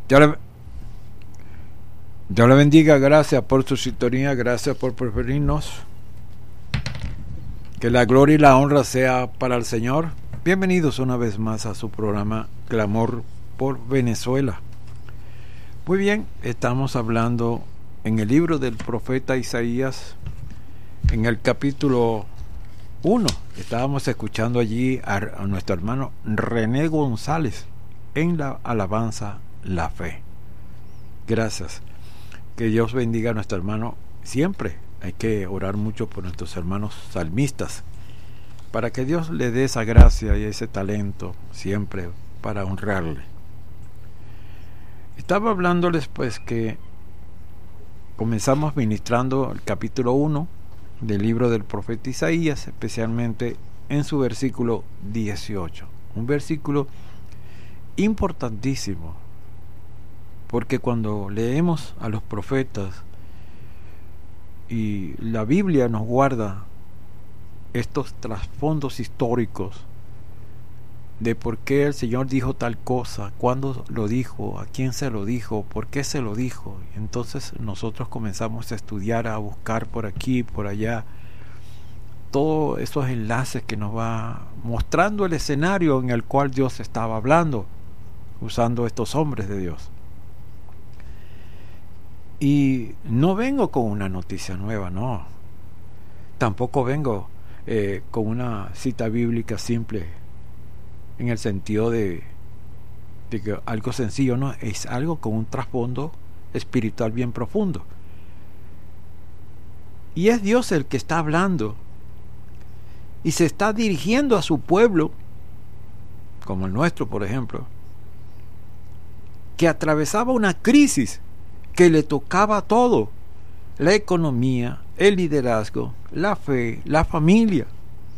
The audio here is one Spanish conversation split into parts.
Dios le, Dios le bendiga, gracias por su sintonía, gracias por preferirnos. Que la gloria y la honra sea para el Señor. Bienvenidos una vez más a su programa Clamor por Venezuela. Muy bien, estamos hablando en el libro del profeta Isaías, en el capítulo 1. Estábamos escuchando allí a nuestro hermano René González en la alabanza La Fe. Gracias. Que Dios bendiga a nuestro hermano siempre. Hay que orar mucho por nuestros hermanos salmistas, para que Dios le dé esa gracia y ese talento siempre para honrarle. Estaba hablándoles pues que comenzamos ministrando el capítulo 1 del libro del profeta Isaías, especialmente en su versículo 18. Un versículo importantísimo, porque cuando leemos a los profetas y la Biblia nos guarda estos trasfondos históricos de por qué el Señor dijo tal cosa, cuándo lo dijo, a quién se lo dijo, por qué se lo dijo. Entonces nosotros comenzamos a estudiar, a buscar por aquí, por allá, todos esos enlaces que nos va mostrando el escenario en el cual Dios estaba hablando, usando estos hombres de Dios. Y no vengo con una noticia nueva, no. Tampoco vengo con una cita bíblica simple, en el sentido de que algo sencillo, no, es algo con un trasfondo espiritual bien profundo. Y es Dios el que está hablando y se está dirigiendo a su pueblo, como el nuestro, por ejemplo, que atravesaba una crisis que le tocaba todo: la economía, el liderazgo, la fe, la familia.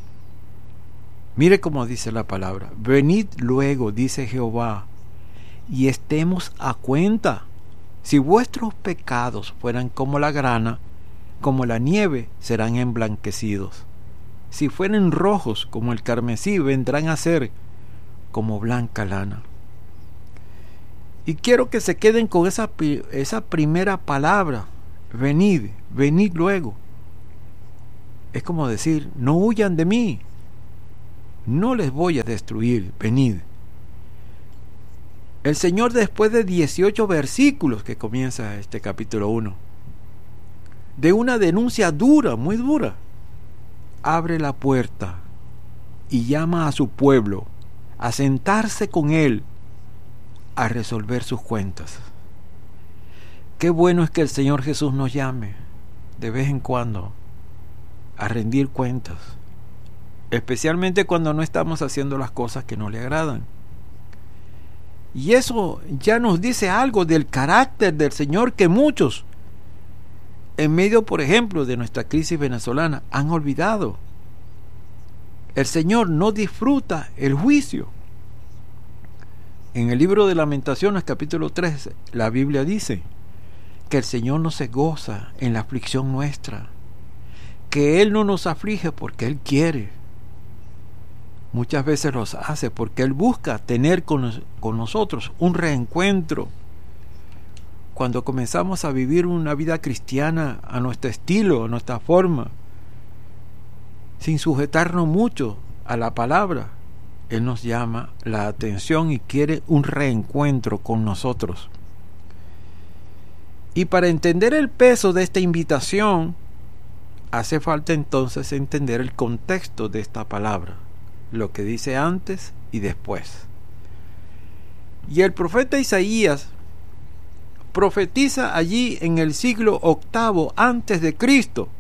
Mire cómo dice la palabra: venid luego, dice Jehová, y estemos a cuenta. Si vuestros pecados fueran como la grana, como la nieve serán emblanquecidos. Si fueren rojos como el carmesí, vendrán a ser como blanca lana. Y quiero que se queden con esa primera palabra: venid, venid luego. Es como decir: no huyan de mí, no les voy a destruir, venid. El Señor, después de 18 versículos que comienza este capítulo 1, de una denuncia dura, muy dura, abre la puerta y llama a su pueblo a sentarse con él, a resolver sus cuentas. Qué bueno es que el Señor Jesús nos llame de vez en cuando a rendir cuentas, especialmente cuando no estamos haciendo las cosas que no le agradan. Y eso ya nos dice algo del carácter del Señor, que muchos, en medio, por ejemplo, de nuestra crisis venezolana, han olvidado. El Señor no disfruta el juicio. En el libro de Lamentaciones, capítulo 3, la Biblia dice que el Señor no se goza en la aflicción nuestra, que Él no nos aflige porque Él quiere. Muchas veces los hace porque Él busca tener con nosotros un reencuentro. Cuando comenzamos a vivir una vida cristiana a nuestro estilo, a nuestra forma, sin sujetarnos mucho a la palabra, Él nos llama la atención y quiere un reencuentro con nosotros. Y para entender el peso de esta invitación, hace falta entonces entender el contexto de esta palabra, lo que dice antes y después. Y el profeta Isaías profetiza allí en el siglo VIII antes de Cristo.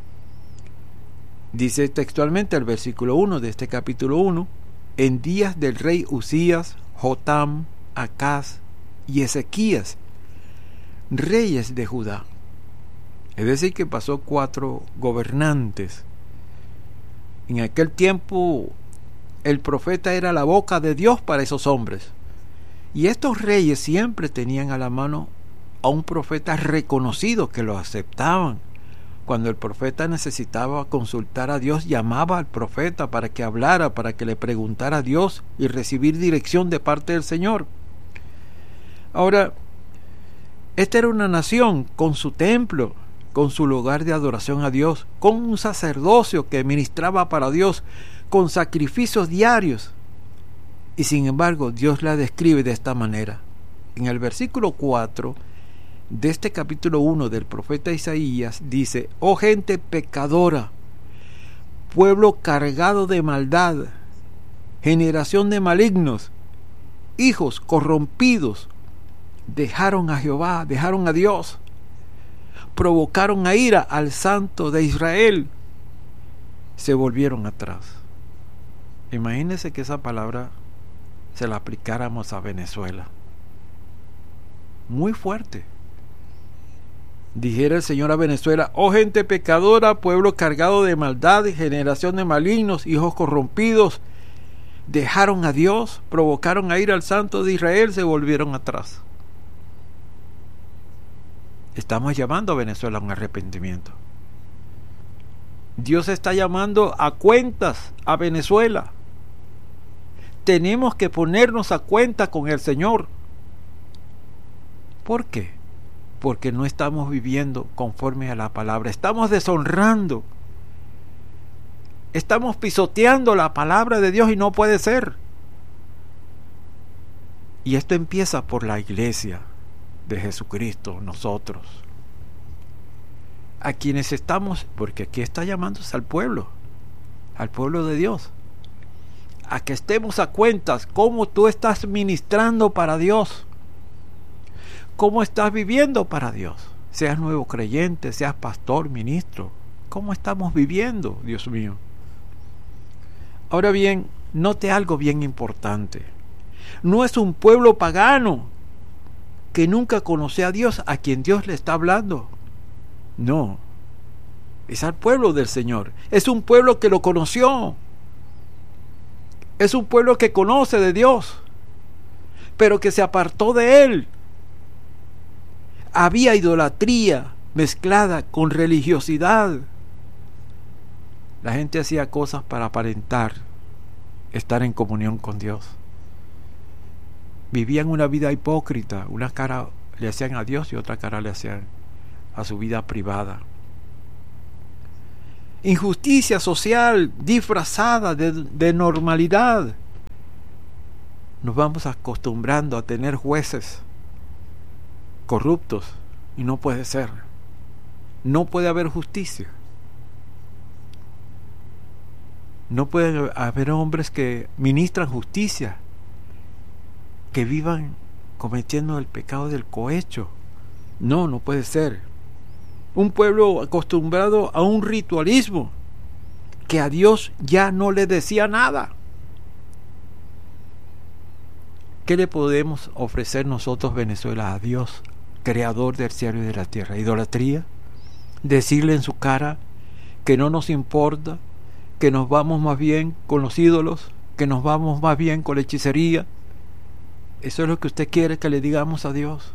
Dice textualmente el versículo 1 de este capítulo 1: en días del rey Usías, Jotam, Acaz y Ezequías, reyes de Judá. Es decir, que pasó 4 gobernantes. En aquel tiempo el profeta era la boca de Dios para esos hombres. Y estos reyes siempre tenían a la mano a un profeta reconocido, que lo aceptaban. Cuando el profeta necesitaba consultar a Dios, llamaba al profeta para que hablara, para que le preguntara a Dios y recibir dirección de parte del Señor. Ahora, Esta era una nación con su templo, con su lugar de adoración a Dios, con un sacerdocio que ministraba para Dios, con sacrificios diarios. Y sin embargo, Dios la describe de esta manera. En el versículo 4 de este capítulo 1 del profeta Isaías dice: oh gente pecadora, pueblo cargado de maldad, generación de malignos, hijos corrompidos, dejaron a Jehová, dejaron a Dios, provocaron a ira al Santo de Israel, se volvieron atrás. Imagínense que esa palabra se la aplicáramos a Venezuela. Muy fuerte. Dijera el Señor a Venezuela: oh gente pecadora, pueblo cargado de maldad, generación de malignos, hijos corrompidos, dejaron a Dios, provocaron a ira al Santo de Israel, se volvieron atrás. Estamos llamando a Venezuela a un arrepentimiento. Dios está llamando a cuentas a Venezuela. Tenemos que ponernos a cuenta con el Señor. ¿Por qué? Porque no estamos viviendo conforme a la palabra. Estamos deshonrando. Estamos pisoteando la palabra de Dios y no puede ser. Y esto empieza por la iglesia de Jesucristo, nosotros, a quienes estamos, porque aquí está llamándose al pueblo de Dios, a que estemos a cuentas cómo tú estás ministrando para Dios, cómo estás viviendo para Dios, seas nuevo creyente, seas pastor, ministro, cómo estamos viviendo, Dios mío. Ahora bien, note algo bien importante: no es un pueblo pagano que nunca conoció a Dios a quien Dios le está hablando. No, es al pueblo del Señor. Es un pueblo que lo conoció. Es un pueblo que conoce de Dios, pero que se apartó de Él. Había idolatría mezclada con religiosidad. La gente hacía cosas para aparentar estar en comunión con Dios. Vivían una vida hipócrita. Una cara le hacían a Dios y otra cara le hacían a su vida privada. Injusticia social disfrazada de normalidad. Nos vamos acostumbrando a tener jueces corruptos y no puede ser. No puede haber justicia. No puede haber hombres que ministran justicia, que vivan cometiendo el pecado del cohecho. No puede ser. Un pueblo acostumbrado a un ritualismo que a Dios ya no le decía nada. ¿Qué le podemos ofrecer nosotros, Venezuela, a Dios, creador del cielo y de la tierra? ¿Idolatría? ¿Decirle en su cara que no nos importa, que nos vamos más bien con los ídolos, que nos vamos más bien con la hechicería? ¿Eso es lo que usted quiere que le digamos a Dios?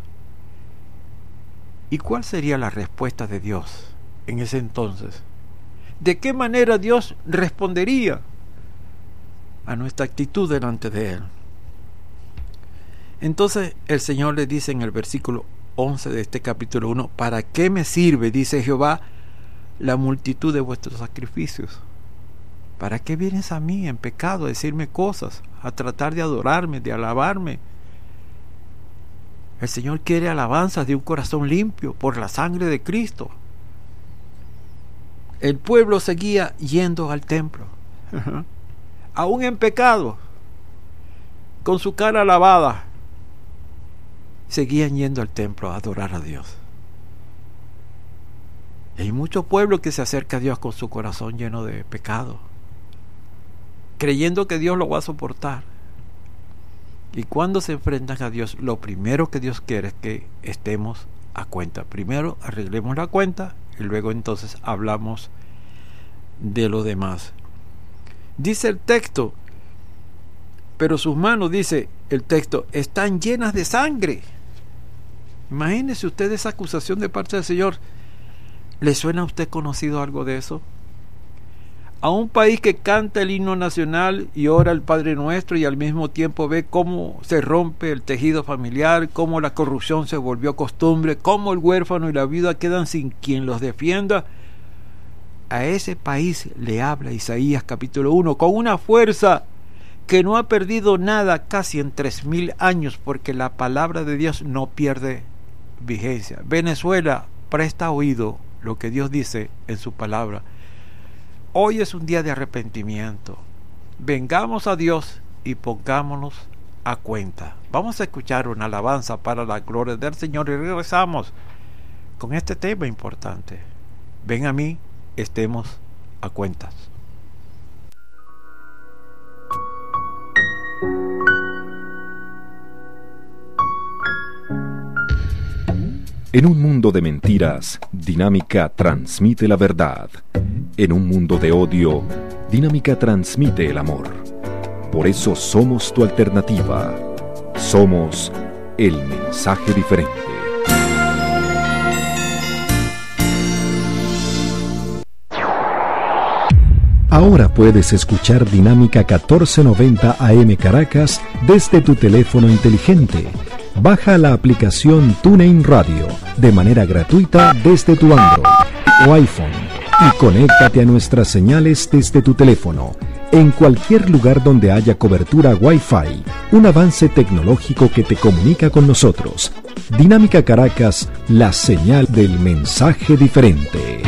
¿Y cuál sería la respuesta de Dios en ese entonces? ¿De qué manera Dios respondería a nuestra actitud delante de Él? Entonces el Señor le dice en el versículo 11 de este capítulo 1: ¿para qué me sirve, dice Jehová, la multitud de vuestros sacrificios? ¿Para qué vienes a mí en pecado a decirme cosas, a tratar de adorarme, de alabarme? El Señor quiere alabanzas de un corazón limpio por la sangre de Cristo. El pueblo seguía yendo al templo, aún en pecado, con su cara lavada. Seguían yendo al templo a adorar a Dios. Y hay mucho pueblo que se acerca a Dios con su corazón lleno de pecado, creyendo que Dios lo va a soportar. Y cuando se enfrentan a Dios, lo primero que Dios quiere es que estemos a cuenta. Primero arreglemos la cuenta y luego entonces hablamos de lo demás. Dice el texto: pero sus manos, dice el texto, están llenas de sangre. Imagínese usted esa acusación de parte del Señor. ¿Le suena a usted conocido algo de eso? a un país que canta el himno nacional y ora el Padre Nuestro y al mismo tiempo ve cómo se rompe el tejido familiar, cómo la corrupción se volvió costumbre, cómo el huérfano y la viuda quedan sin quien los defienda. A ese país le habla Isaías capítulo 1 con una fuerza que no ha perdido nada casi en 3000 años, porque la palabra de Dios no pierde vigencia. Venezuela, presta oído lo que Dios dice en su palabra. Hoy es un día de arrepentimiento. Vengamos a Dios y pongámonos a cuenta. Vamos a escuchar una alabanza para la gloria del Señor y regresamos con este tema importante. Ven a mí, estemos a cuentas. En un mundo de mentiras, Dinámica transmite la verdad. En un mundo de odio, Dinámica transmite el amor. Por eso somos tu alternativa. Somos el mensaje diferente. Ahora puedes escuchar Dinámica 1490 AM Caracas desde tu teléfono inteligente. Baja la aplicación TuneIn Radio de manera gratuita desde tu Android o iPhone y conéctate a nuestras señales desde tu teléfono en cualquier lugar donde haya cobertura Wi-Fi, un avance tecnológico que te comunica con nosotros. Dinámica Caracas, la señal del mensaje diferente.